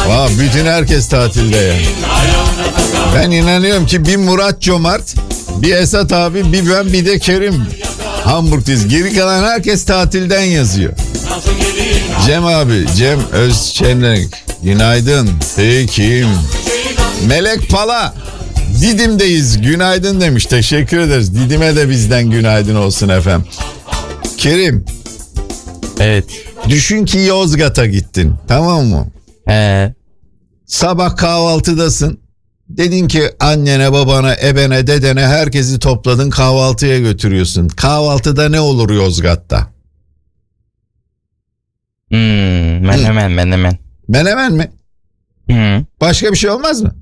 Bütün herkes tatilde ya. Ben inanıyorum ki bir Murat Cömert, bir Esat abi, bir ben, bir de Kerim Hamburg'tayız. Geri kalan herkes tatilden yazıyor. Cem abi, Cem Özçenek, günaydın. Peki. Melek Pala, Didim'deyiz, günaydın demiş. Teşekkür ederiz. Didim'e de bizden günaydın olsun efendim. Kerim. Evet. Düşün ki Yozgat'a gittin, tamam mı? Sabah kahvaltıdasın. Dedin ki annene, babana, ebene, dedene, herkesi topladın, kahvaltıya götürüyorsun. Kahvaltıda ne olur Yozgat'ta? Menemen. Menemen mi? Hı. Başka bir şey olmaz mı?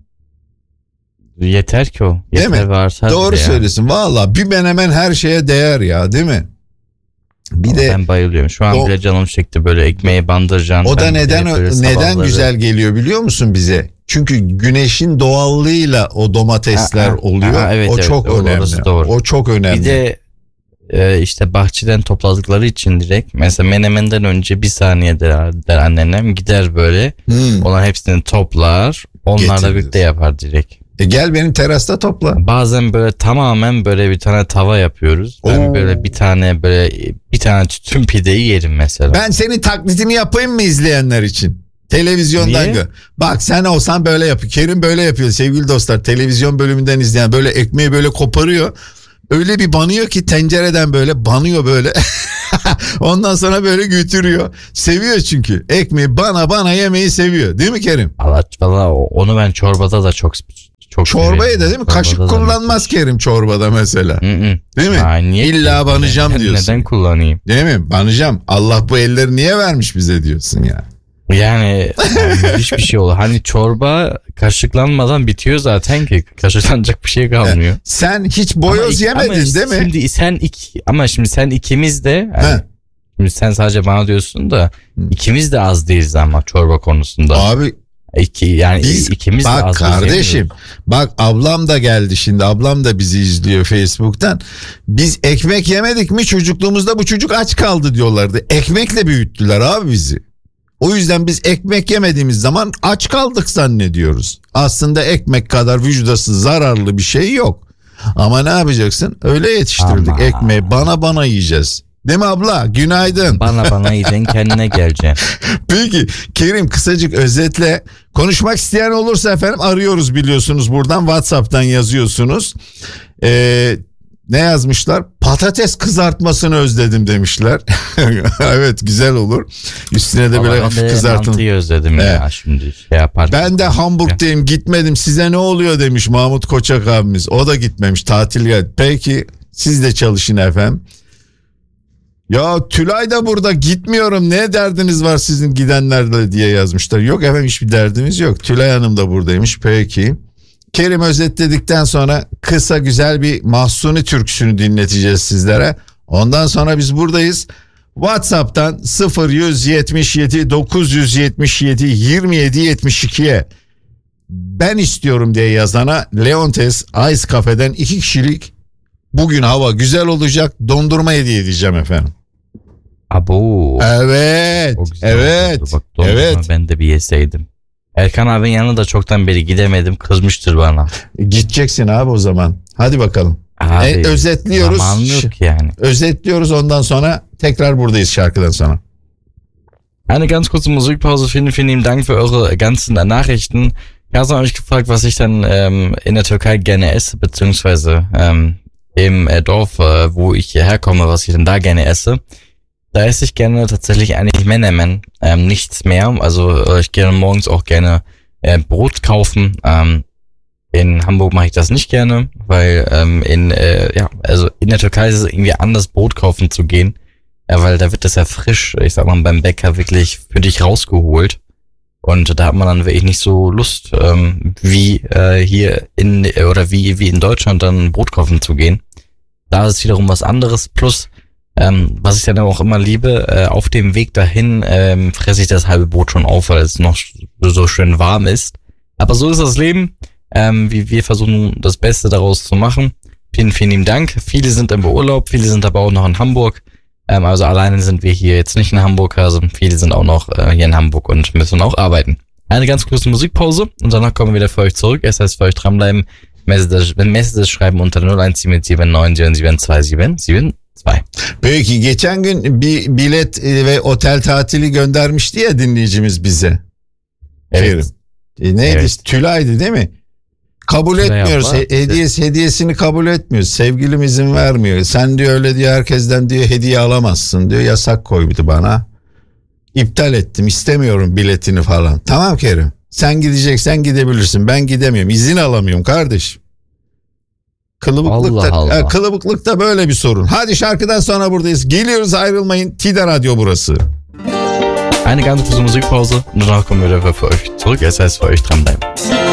Yeter ki o. Yeter, değil mi? varsa doğru ya. söylüyorsun. Valla bir menemen her şeye değer ya, değil mi? Bir de ben bayılıyorum. Şu an bile canım çekti, böyle ekmeğe bandıracaksın. O da neden güzel geliyor biliyor musun bize? Çünkü güneşin doğallığıyla o domatesler oluyor. Evet, o çok önemli. Doğru. O çok önemli. Bir de işte bahçeden topladıkları için direkt mesela menemenden önce bir saniye der annenem, gider böyle olan hepsini toplar, onlarla birlikte yapar direkt. Gel benim terasta topla. Bazen böyle tamamen böyle bir tane tava yapıyoruz. Ben böyle bir tane tütün pideyi yerim mesela. Ben senin taklidini yapayım mı izleyenler için? Televizyondan gör. Bak sen olsan böyle yapıyor. Kerim böyle yapıyor sevgili dostlar. Televizyon bölümünden izleyen böyle ekmeği böyle koparıyor. Öyle bir banıyor ki tencereden böyle banıyor böyle. Ondan sonra böyle götürüyor. Seviyor çünkü. Ekmeği bana yemeyi seviyor. Değil mi Kerim? Allah onu ben çorbada da çok çorbaya da değil mi? Kaşık kullanmaz Kerim çorbada mesela. Değil mi? Niye? İlla banacağım diyorsun. Neden kullanayım? Değil mi? Banacağım. Allah bu elleri niye vermiş bize diyorsun ya. Yani hiçbir şey olur. Hani çorba kaşıklanmadan bitiyor zaten ki. Kaşıklanacak bir şey kalmıyor. Sen hiç boyoz yemedin değil mi? Şimdi sen ikimiz de şimdi sen sadece bana diyorsun da ikimiz de az değiliz ama çorba konusunda. Abi ikimiz de az. Bak kardeşim, bak ablam da geldi şimdi. Ablam da bizi izliyor Facebook'tan. Biz ekmek yemedik mi çocukluğumuzda, bu çocuk aç kaldı diyorlardı. Ekmekle büyüttüler abi bizi. O yüzden biz ekmek yemediğimiz zaman aç kaldık zannediyoruz. Aslında ekmek kadar vücuda zararlı bir şey yok. Ama ne yapacaksın? Öyle yetiştirdik. Ekmeği bana yiyeceğiz. Değil mi abla? Günaydın. Bana yiyeceksin, kendine geleceksin. Peki Kerim, kısacık özetle. Konuşmak isteyen olursa efendim arıyoruz, biliyorsunuz buradan. WhatsApp'tan yazıyorsunuz. Ne yazmışlar? Patates kızartmasını özledim demişler. Evet, güzel olur. Üstüne de böyle hafif kızartın. Mantıyı özledim ya şimdi yaparken. Ben de Hamburg'dayım, gitmedim, size ne oluyor demiş Mahmut Koçak abimiz. O da gitmemiş, tatil geldi. Peki siz de çalışın efendim. Ya Tülay da burada, gitmiyorum, ne derdiniz var sizin gidenlerle diye yazmışlar. Yok efendim, hiçbir derdimiz yok. Tülay Hanım da buradaymış. Peki. Kerim özetledikten sonra kısa güzel bir Mahsuni türküsünü dinleteceğiz sizlere. Ondan sonra biz buradayız. WhatsApp'tan 0177 977 27 72'ye ben istiyorum diye yazana Leontes Ice Cafe'den 2 kişilik, bugün hava güzel olacak, dondurma hediye edeceğim efendim. Abo. Evet. Evet. Bak, evet. Ben de bir yeseydim. Erkan abinin yanına da çoktan beri gidemedim. Kızmıştır bana. Gideceksin abi o zaman. Hadi bakalım. Abi, özetliyoruz. Zaman yok yani. Özetliyoruz, ondan sonra tekrar buradayız şarkıdan sonra. Eine ganz kurze Musikpause. Vielen lieben Dank für eure ganzen Nachrichten. Ich habe euch gefragt, was ich dann in der Türkei gerne esse, beziehungsweise im Dorf, wo ich hierher komme, was ich denn da gerne esse. Da esse ich gerne tatsächlich eigentlich Menemen, nichts mehr. Also ich gehe morgens auch gerne Brot kaufen. In Hamburg mache ich das nicht gerne, weil in der Türkei ist es irgendwie anders, Brot kaufen zu gehen, weil da wird das ja frisch, ich sag mal, beim Bäcker wirklich für dich rausgeholt. Und da hat man dann wirklich nicht so Lust, wie hier wie in Deutschland dann Brot kaufen zu gehen. Da ist es wiederum was anderes. Plus, was ich dann auch immer liebe, auf dem Weg dahin fresse ich das halbe Brot schon auf, weil es noch so schön warm ist. Aber so ist das Leben. Wir versuchen das Beste daraus zu machen. Vielen, vielen lieben Dank. Viele sind im Urlaub, viele sind aber auch noch in Hamburg. Also alleine sind wir hier jetzt nicht in Hamburg, also viele sind auch noch hier in Hamburg und müssen auch arbeiten. Eine ganz kurze Musikpause und danach kommen wir wieder für euch zurück. Es heißt für euch dranbleiben, Messages schreiben unter 0177977272. Peki geçen gün bir bilet ve otel tatili göndermişti ya dinleyicimiz bize. Evet. Neydi? Evet. Tülay'dı değil mi? Kabul Tülay etmiyoruz. abla, Hediyesini kabul etmiyoruz. Sevgilim izin vermiyor. Sen diyor öyle diyor herkesten diyor hediye alamazsın diyor. Yasak koydu bana. İptal ettim. İstemiyorum biletini falan. Tamam Kerim. Sen gideceksen gidebilirsin. Ben gidemiyorum. İzin alamıyorum kardeşim. Allah Allah. Kılıbıklıkta böyle bir sorun. Hadi şarkıdan sonra buradayız. Geliyoruz, ayrılmayın. Tida Radyo burası. Eine ganz kurze Musikpause und danach kommen wir wieder für euch zurück. Es heißt für euch dranbleiben.